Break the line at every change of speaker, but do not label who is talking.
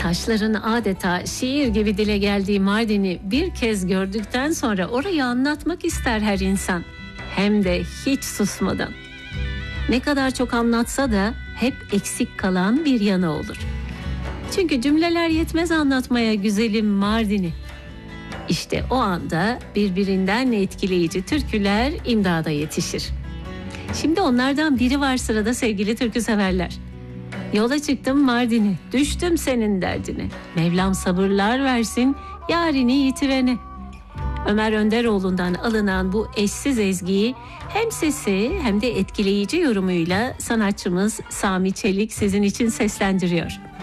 Taşların adeta şiir gibi dile geldiği Mardin'i bir kez gördükten sonra orayı anlatmak ister her insan. Hem de hiç susmadan. Ne kadar çok anlatsa da hep eksik kalan bir yanı olur. Çünkü cümleler yetmez anlatmaya güzelim Mardin'i. İşte o anda birbirinden etkileyici türküler imdada yetişir. Şimdi onlardan biri var sırada sevgili türkü severler. Yola çıktım Mardin'e, düştüm senin derdine. Mevlam sabırlar versin yarini yitirene. Ömer Önderoğlu'ndan alınan bu eşsiz ezgiyi hem sesi hem de etkileyici yorumuyla sanatçımız Sami Çelik sizin için seslendiriyor.